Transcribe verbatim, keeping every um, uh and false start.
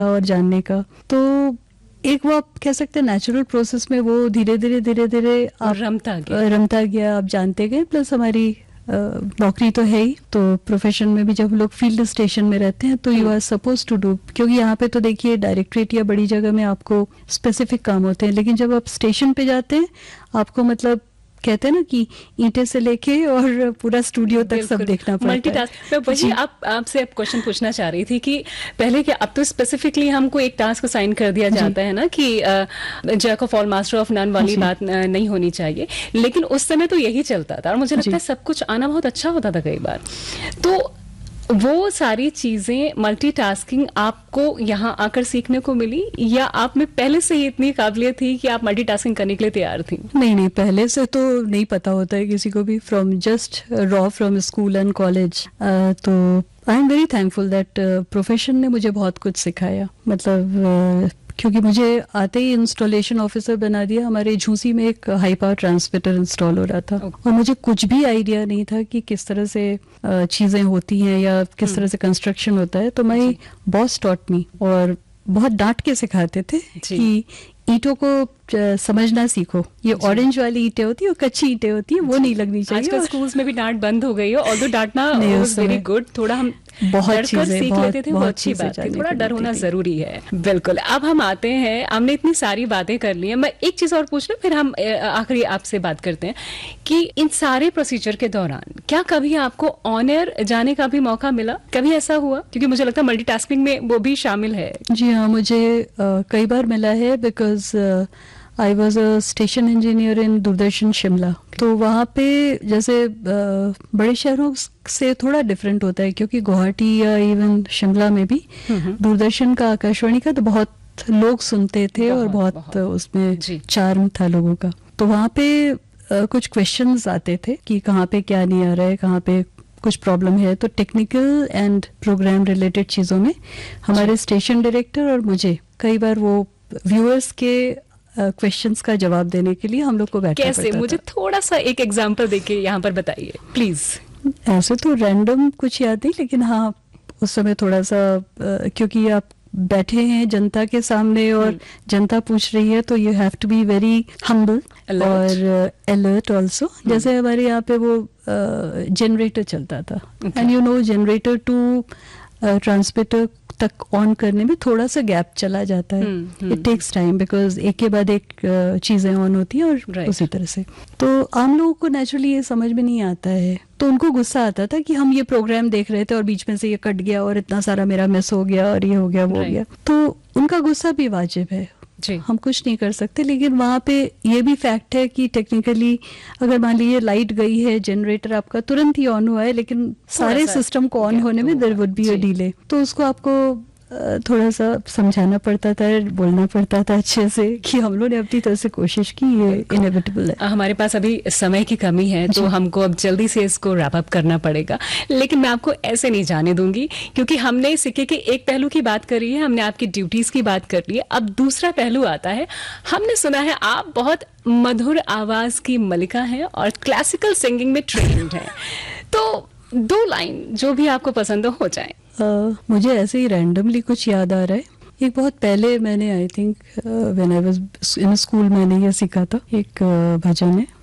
और जानने का। तो एक वो आप कह सकते हैं नेचुरल प्रोसेस में वो धीरे धीरे धीरे धीरे आप रमता गया रमता गया आप जानते गए। प्लस हमारी नौकरी तो है ही, तो प्रोफेशन में भी जब लोग फील्ड स्टेशन में रहते हैं तो you are suppose to do, क्योंकि यहाँ पे तो देखिए डायरेक्टरेट या बड़ी जगह में आपको स्पेसिफिक काम होते हैं, लेकिन जब आप स्टेशन पे जाते हैं आपको मतलब कहते हैं ना कि ईंटे से लेके और पूरा स्टूडियो तक सब देखना पड़ता है। मल्टीटास्क। मैं वही आप आपसे अब क्वेश्चन पूछना चाह रही थी कि पहले क्या, अब तो स्पेसिफिकली हमको एक टास्क असाइन कर दिया जाता है ना कि Jack of all master of none वाली बात नहीं होनी चाहिए, लेकिन उस समय तो यही चलता था और मुझे लगता है सब कुछ आना बहुत अच्छा होता था कई बार। तो वो सारी चीजें मल्टीटास्किंग आपको यहाँ आकर सीखने को मिली या आप में पहले से ही इतनी काबिलियत थी कि आप मल्टीटास्किंग करने के लिए तैयार थी? नहीं नहीं, पहले से तो नहीं पता होता है किसी को भी, from just raw from school and college. तो I am very thankful that profession ने मुझे बहुत कुछ सिखाया। मतलब uh, क्योंकि मुझे आते ही इंस्टॉलेशन ऑफिसर बना दिया। हमारे झूसी में एक हाई पावर ट्रांसमीटर इंस्टॉल हो रहा था okay. और मुझे कुछ भी आइडिया नहीं था कि किस तरह से चीजें होती हैं या किस तरह से कंस्ट्रक्शन होता है। तो माय बॉस टॉट मी और बहुत डांट के सिखाते थे कि ईंटों को समझना सीखो, ये ऑरेंज वाली ईंटें होती है और कच्ची ईंटें होती है, वो नहीं लगनी चाहिए। आजकल स्कूल्स में भी डांट बंद हो गई है, ऑल्दो डांटना वाज वेरी गुड। थोड़ा हम बहुत चीजें सीख बहुत, लेते थे, वो अच्छी बात थी। थोड़ा डर होना जरूरी है। बिल्कुल। अब हम आते हैं, हमने इतनी सारी बातें कर ली हैं, मैं एक चीज और पूछ लूं फिर हम आखिरी आपसे बात करते हैं कि इन सारे प्रोसीजर के दौरान क्या कभी आपको ऑन एयर जाने का भी मौका मिला? कभी ऐसा हुआ? क्योंकि मुझे लगता है मल्टीटास्किंग में वो भी शामिल है। जी हाँ, मुझे कई बार मिला है because I was a station engineer इन दूरदर्शन शिमला। तो वहाँ पे जैसे बड़े शहरों से थोड़ा डिफरेंट होता है, क्योंकि गुवाहाटी या इवन शिमला में भी दूरदर्शन का, आकाशवाणी का तो बहुत लोग सुनते थे और बहुत, बहुत उसमें चार्म था लोगों का। तो वहाँ पे uh, कुछ क्वेश्चंस आते थे कि कहाँ पे क्या नहीं आ रहा है, कहाँ पे कुछ प्रॉब्लम है। तो टेक्निकल एंड प्रोग्राम रिलेटेड चीज़ों में हमारे स्टेशन डायरेक्टर और मुझे कई बार वो व्यूअर्स के क्वेश्चंस uh, का जवाब देने के लिए हम लोग को बैठना पड़ता था। कैसे? मुझे थोड़ा सा एक एग्जांपल देके यहाँ पर बताइए प्लीज। ऐसे तो रैंडम कुछ याद नहीं, लेकिन हाँ उस समय थोड़ा सा uh, क्योंकि आप बैठे हैं जनता के सामने और जनता पूछ रही है, तो you have to be very humble और अलर्ट ऑल्सो। जैसे हमारे यहाँ पे वो जनरेटर uh, चलता था and you know generator to transmitter तक ऑन करने में थोड़ा सा गैप चला जाता है। इट टेक्स टाइम बिकॉज एक के बाद एक चीजें ऑन होती हैं और right. उसी तरह से तो आम लोगों को नेचुरली ये समझ में नहीं आता है। तो उनको गुस्सा आता था कि हम ये प्रोग्राम देख रहे थे और बीच में से ये कट गया और इतना सारा मेरा मिस हो गया और ये हो गया वो right. हो गया। तो उनका गुस्सा भी वाजिब है, हम कुछ नहीं कर सकते। लेकिन वहाँ पे ये भी फैक्ट है कि टेक्निकली अगर मान लीजिए लाइट गई है, जनरेटर आपका तुरंत ही ऑन हुआ है, लेकिन सारे सिस्टम को ऑन होने में there would be a delay. तो उसको आपको थोड़ा सा समझाना पड़ता था, बोलना पड़ता था अच्छे से कि हम लोग ने अपनी तरह से कोशिश की, ये इनएविटेबल है। हमारे पास अभी समय की कमी है तो हमको अब जल्दी से इसको रैप अप करना पड़ेगा, लेकिन मैं आपको ऐसे नहीं जाने दूंगी क्योंकि हमने सिक्के के एक पहलू की बात करी है, हमने आपकी ड्यूटीज की बात कर ली है। अब दूसरा पहलू आता है। हमने सुना है आप बहुत मधुर आवाज की मलिका हैं और क्लासिकल सिंगिंग में ट्रेंड हैं, तो दो लाइन जो भी आपको पसंद हो जाए। Uh, मुझे ऐसे ही रैंडमली कुछ याद आ रहा है। एक बहुत पहले मैंने I think when I was in school मैंने ये सीखा था। एक uh, भजन है